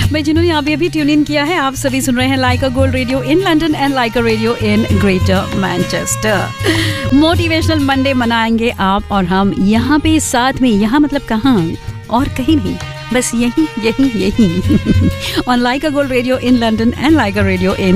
भाई जिन्होंने अभी ट्यून इन किया है, आप सभी सुन रहे हैं लाइका gold radio in London and Lyca radio in greater Manchester. Motivational Monday मनाएंगे आप और हम यहाँ पे साथ में। यहाँ मतलब कहाँ और कहीं नहीं, बस यही on Lyca gold radio in London and Lyca radio in